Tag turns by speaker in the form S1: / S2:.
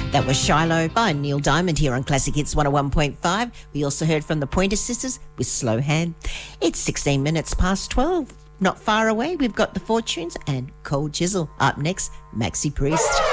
S1: That was Shiloh by Neil Diamond here on Classic Hits 101.5. We also heard from the Pointer Sisters with Slow Hand. It's 16 minutes past 12. Not far away, we've got the Fortunes and Cold Chisel. Up next, Maxi Priest.